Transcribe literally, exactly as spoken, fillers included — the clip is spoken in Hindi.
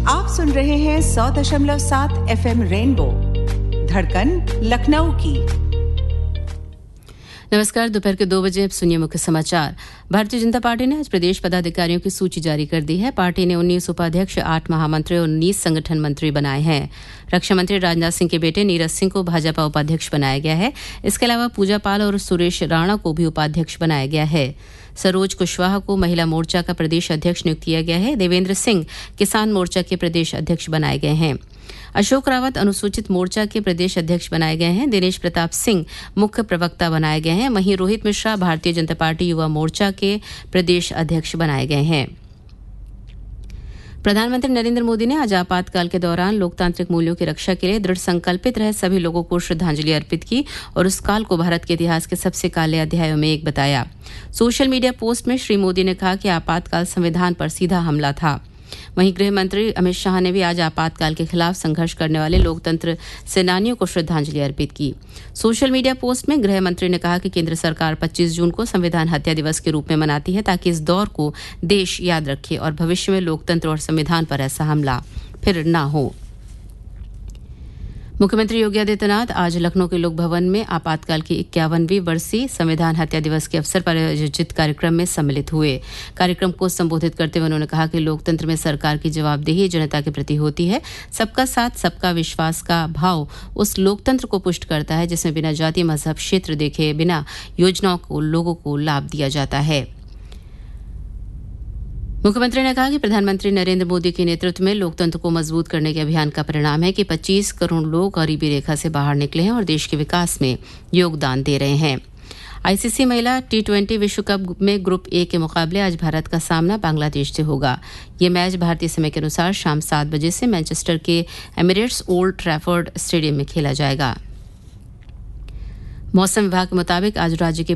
आप सुन रहे हैं सौ दशमलव सात एफएम रेनबो, धड़कन लखनऊ की। नमस्कार, दोपहर के दो बजे अब सुनिए मुख्य समाचार। भारतीय जनता पार्टी ने आज प्रदेश पदाधिकारियों की सूची जारी कर दी है। पार्टी ने उन्नीस उपाध्यक्ष, आठ महामंत्री और उन्नीस संगठन मंत्री बनाए हैं। रक्षा मंत्री राजनाथ सिंह के बेटे नीरज सिंह को भाजपा उपाध्यक्ष बनाया गया है। इसके अलावा पूजा पाल और सुरेश राणा को भी उपाध्यक्ष बनाया गया है। सरोज कुशवाहा को महिला मोर्चा का प्रदेश अध्यक्ष नियुक्त किया गया है। देवेंद्र सिंह किसान मोर्चा के प्रदेश अध्यक्ष बनाए गए हैं। अशोक रावत अनुसूचित मोर्चा के प्रदेश अध्यक्ष बनाए गए हैं। दिनेश प्रताप सिंह मुख्य प्रवक्ता बनाए गए हैं। वहीं रोहित मिश्रा भारतीय जनता पार्टी युवा मोर्चा के प्रदेश अध्यक्ष बनाए गए हैं। प्रधानमंत्री नरेंद्र मोदी ने आज आपातकाल के दौरान लोकतांत्रिक मूल्यों की रक्षा के लिए दृढ़ संकल्पित रहे सभी लोगों को श्रद्धांजलि अर्पित की और उस काल को भारत के इतिहास के सबसे काले अध्यायों में एक बताया। सोशल मीडिया पोस्ट में श्री मोदी ने कहा कि आपातकाल संविधान पर सीधा हमला था। वहीं गृह मंत्री अमित शाह ने भी आज आपातकाल के खिलाफ संघर्ष करने वाले लोकतंत्र सेनानियों को श्रद्धांजलि अर्पित की। सोशल मीडिया पोस्ट में गृह मंत्री ने कहा कि केंद्र सरकार पच्चीस जून को संविधान हत्या दिवस के रूप में मनाती है ताकि इस दौर को देश याद रखे और भविष्य में लोकतंत्र और संविधान पर ऐसा हमला फिर न हो। मुख्यमंत्री योगी आदित्यनाथ आज लखनऊ के लोक भवन में आपातकाल की इक्यावनवीं वर्षीय संविधान हत्या दिवस के अवसर पर आयोजित कार्यक्रम में सम्मिलित हुए। कार्यक्रम को संबोधित करते हुए उन्होंने कहा कि लोकतंत्र में सरकार की जवाबदेही जनता के प्रति होती है। सबका साथ सबका विश्वास का भाव उस लोकतंत्र को पुष्ट करता है जिसमें बिना जाति मजहब क्षेत्र देखे बिना योजनाओं को लोगों को लाभ दिया जाता है। मुख्यमंत्री ने कहा कि प्रधानमंत्री नरेंद्र मोदी के नेतृत्व में लोकतंत्र को मजबूत करने के अभियान का परिणाम है कि पच्चीस करोड़ लोग गरीबी रेखा से बाहर निकले हैं और देश के विकास में योगदान दे रहे हैं। आईसीसी महिला टी ट्वेंटी विश्व कप में ग्रुप ए के मुकाबले आज भारत का सामना बांग्लादेश से होगा। ये मैच भारतीय समय के अनुसार शाम सात बजे से मैनचेस्टर के एमिरेट्स ओल्ड ट्रैफर्ड स्टेडियम में खेला जाएगा। मौसम विभाग के मुताबिक आज राज्य के